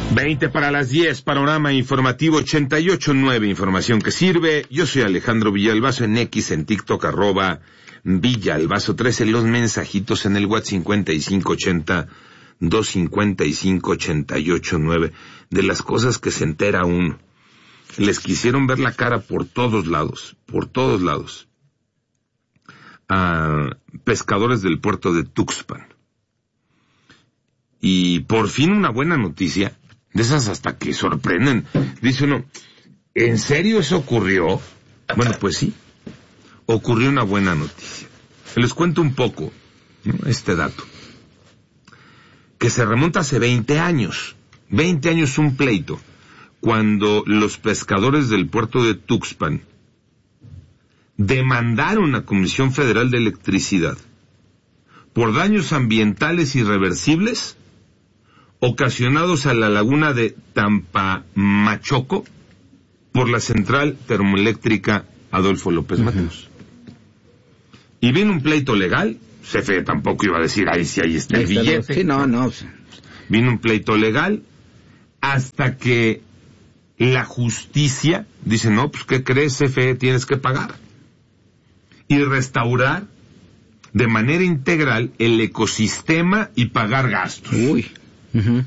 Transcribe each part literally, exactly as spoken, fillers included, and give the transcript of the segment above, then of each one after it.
veinte para las diez, panorama informativo ochenta y ocho punto nueve, información que sirve. Yo soy Alejandro Villalbazo en X, en TikTok, arroba Villalbazo trece, los mensajitos en el WhatsApp cincuenta y cinco ochenta, doscientos cincuenta y cinco, ochenta y ocho nueve, de las cosas que se entera uno. Les quisieron ver la cara por todos lados, por todos lados, a pescadores del puerto de Tuxpan. Y por fin una buena noticia, de esas hasta que sorprenden. Dice uno, ¿en serio eso ocurrió? Bueno, pues sí, ocurrió una buena noticia. Les cuento un poco, ¿no?, este dato, que se remonta hace veinte años. veinte años un pleito, cuando los pescadores del puerto de Tuxpan demandaron a Comisión Federal de Electricidad por daños ambientales irreversibles ocasionados a la laguna de Tampamachoco por la central termoeléctrica Adolfo López Mateos. Uh-huh. Y vino un pleito legal. C F E tampoco iba a decir, ahí sí, ahí está el billete. Sí, no, no. Vino un pleito legal hasta que la justicia dice, no, pues ¿qué crees, C F E? Tienes que pagar y restaurar de manera integral el ecosistema y pagar gastos. Uy. Uh-huh.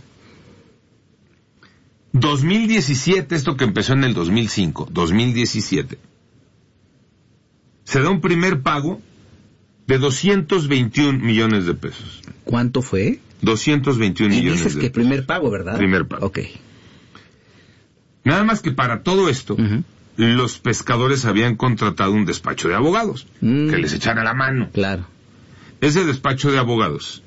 dos mil diecisiete, esto que empezó en el dos mil cinco, dos mil diecisiete, se da un primer pago de doscientos veintiún millones de pesos. ¿Cuánto fue? doscientos veintiún y millones de dices que pesos. Primer pago, ¿verdad? Primer pago. Ok. Nada más que para todo esto, uh-huh, los pescadores habían contratado un despacho de abogados, mm, que les echara la mano. Claro. Ese despacho de abogados,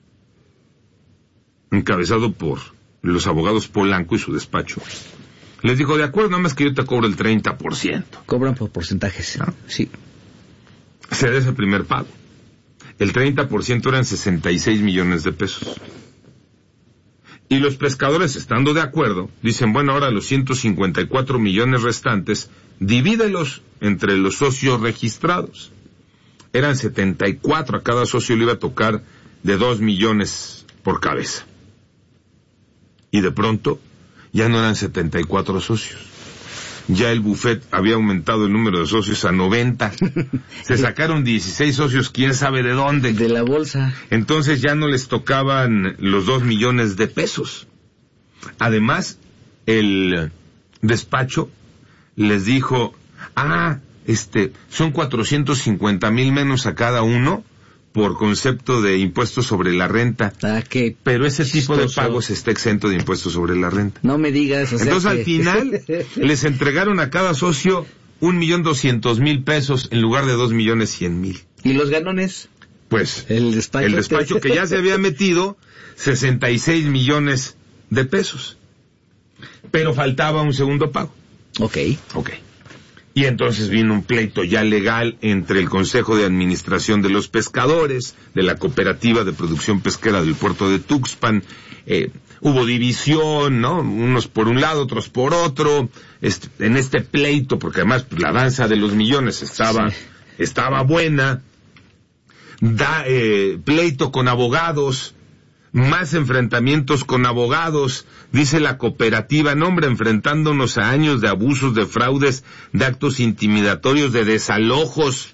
encabezado por los abogados Polanco y su despacho, les dijo, de acuerdo, nada más que yo te cobro el treinta por ciento. Cobran por porcentajes, ¿no? Sí. Se da ese primer pago. El treinta por ciento eran sesenta y seis millones de pesos. Y los pescadores, estando de acuerdo, dicen, bueno, ahora los ciento cincuenta y cuatro millones restantes, divídelos entre los socios registrados. Eran setenta y cuatro, a cada socio le iba a tocar de dos millones por cabeza. Y de pronto, ya no eran setenta y cuatro socios. Ya el buffet había aumentado el número de socios a noventa. Se sacaron dieciséis socios, quién sabe de dónde. De la bolsa. Entonces ya no les tocaban los dos millones de pesos. Además, el despacho les dijo, ah, este, son cuatrocientos cincuenta mil menos a cada uno por concepto de impuestos sobre la renta. Ah, qué pero ese chistoso. tipo de pagos está exento de impuestos sobre la renta. No me digas. O sea Entonces que... al final les entregaron a cada socio un millón doscientos mil pesos en lugar de dos millones cien mil. ¿Y los ganones? Pues el despacho, el despacho que ya se había metido sesenta y seis millones de pesos. Pero faltaba un segundo pago. Ok. Ok. Y entonces vino un pleito ya legal entre el Consejo de Administración de los Pescadores, de la Cooperativa de Producción Pesquera del Puerto de Tuxpan. Eh, hubo división, ¿no? Unos por un lado, otros por otro. Este, en este pleito, porque además pues, la danza de los millones estaba, sí. estaba buena. Da, eh, pleito con abogados. Más enfrentamientos con abogados, dice la cooperativa, no hombre, enfrentándonos a años de abusos, de fraudes, de actos intimidatorios, de desalojos.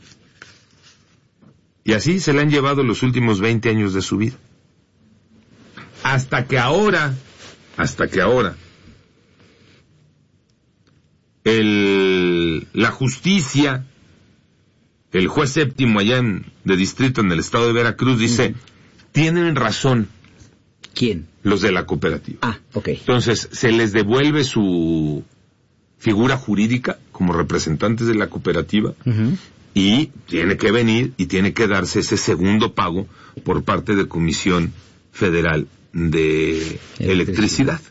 Y así se le han llevado los últimos veinte años de su vida. Hasta que ahora, hasta que ahora, el, la justicia, el juez séptimo allá en, de distrito en el estado de Veracruz dice, uh-huh, tienen razón. ¿Quién? Los de la cooperativa. Ah, ok. Entonces, se les devuelve su figura jurídica como representantes de la cooperativa, uh-huh, y tiene que venir y tiene que darse ese segundo pago por parte de Comisión Federal de Electricidad. Electricidad.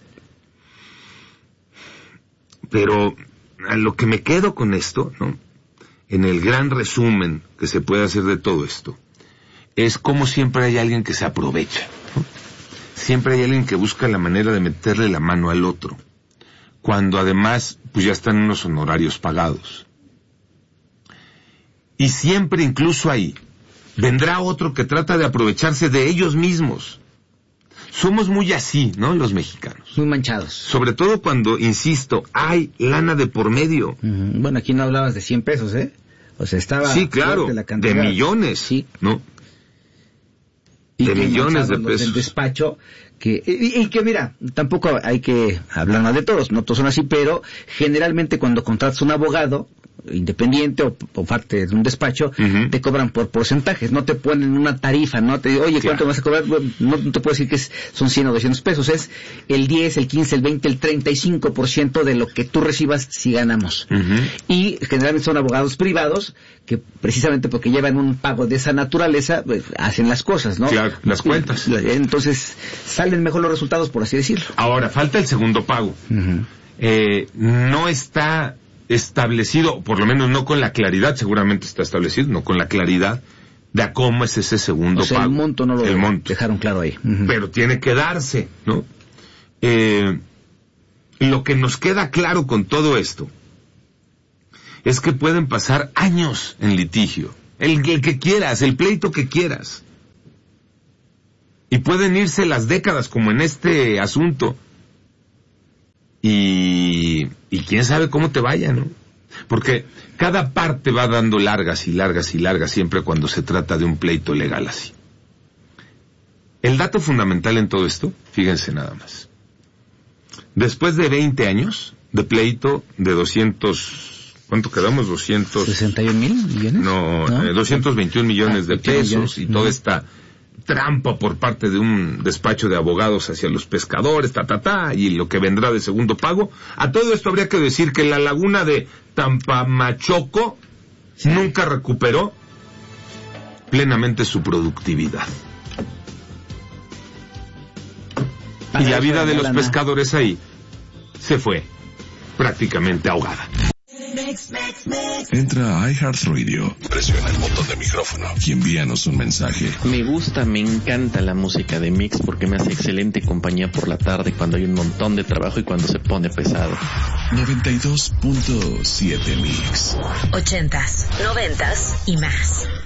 Pero a lo que me quedo con esto, ¿no?, en el gran resumen que se puede hacer de todo esto, es como siempre hay alguien que se aprovecha, ¿no? Siempre hay alguien que busca la manera de meterle la mano al otro, cuando además pues ya están unos honorarios pagados. Y siempre, incluso ahí, vendrá otro que trata de aprovecharse de ellos mismos. Somos muy así, ¿no?, los mexicanos. Muy manchados. Sobre todo cuando, insisto, hay lana de por medio. Uh-huh. Bueno, aquí no hablabas de cien pesos, ¿eh? O sea, estaba... Sí, claro, de, la de millones, sí. ¿no? Y de millones de pesos. Del despacho, que, y, y que mira, tampoco hay que hablar mal de todos, no todos son así, pero generalmente cuando contratas un abogado, independiente o, o parte de un despacho, uh-huh. te cobran por porcentajes, no te ponen una tarifa, no te digo, oye, ¿cuánto claro. vas a cobrar? No, no te puedo decir que es, son cien o doscientos pesos, es el diez, el quince, el veinte, el treinta y cinco por ciento de lo que tú recibas si ganamos. Uh-huh. Y generalmente son abogados privados que precisamente porque llevan un pago de esa naturaleza, pues, hacen las cosas, ¿no? Claro, las cuentas. Entonces, salen mejor los resultados, por así decirlo. Ahora, falta el segundo pago. Uh-huh. Eh, no está establecido, por lo menos no con la claridad, seguramente está establecido, no con la claridad de a cómo es ese segundo o sea, pago. El monto no lo el monto. dejaron claro ahí. Uh-huh. Pero tiene que darse, ¿no? Eh, lo que nos queda claro con todo esto es que pueden pasar años en litigio, el, el que quieras, el pleito que quieras, y pueden irse las décadas como en este asunto. Y, y quién sabe cómo te vaya, ¿no? Porque cada parte va dando largas y largas y largas siempre cuando se trata de un pleito legal así. El dato fundamental en todo esto, fíjense nada más. Después de veinte años de pleito de doscientos, ¿cuánto quedamos? doscientos... ¿sesenta y un mil millones? No, ¿no? Eh, doscientos veintiún millones ah, de pesos millones. Y toda esta trampa por parte de un despacho de abogados hacia los pescadores, ta, ta, ta, y lo que vendrá de segundo pago. A todo esto habría que decir que la laguna de Tampamachoco sí. nunca recuperó plenamente su productividad. Para y la vida de los lana. pescadores ahí se fue prácticamente ahogada. Mix, mix, mix. Entra a iHeartRadio, presiona el botón de micrófono y envíanos un mensaje. Me gusta, me encanta la música de Mix porque me hace excelente compañía por la tarde cuando hay un montón de trabajo y cuando se pone pesado. noventa y dos punto siete Mix. Ochentas, noventas y más.